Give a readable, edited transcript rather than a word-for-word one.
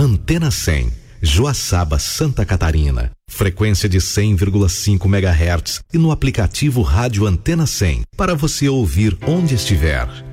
Antena 100, Joaçaba, Santa Catarina. Frequência de 100,5 MHz e no aplicativo Rádio Antena 100 para você ouvir onde estiver.